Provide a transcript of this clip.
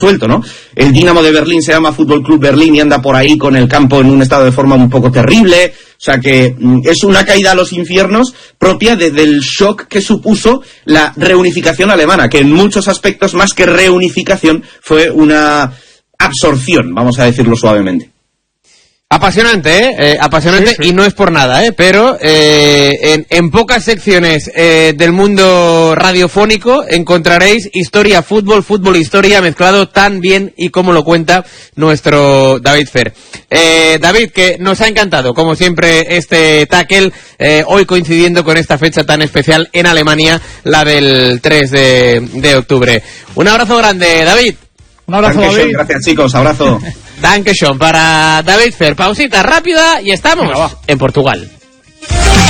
suelto, ¿no? El Dinamo de Berlín se llama Fútbol Club Berlín y anda por ahí con el campo en un estado de forma un poco terrible. O sea que es una caída a los infiernos propia del shock que supuso la reunificación alemana, que en muchos aspectos, más que reunificación, fue una absorción, vamos a decirlo suavemente. Apasionante, apasionante, sí. Y no es por nada, pero en pocas secciones del mundo radiofónico encontraréis historia, fútbol, historia mezclado tan bien y como lo cuenta nuestro David Fer. David, que nos ha encantado, como siempre, este tackle, hoy coincidiendo con esta fecha tan especial en Alemania, la del 3 de octubre. Un abrazo grande, David. Un abrazo, Danke David. schön, gracias, chicos, abrazo. Danke schön para David Fer. Pausita rápida y estamos en Portugal.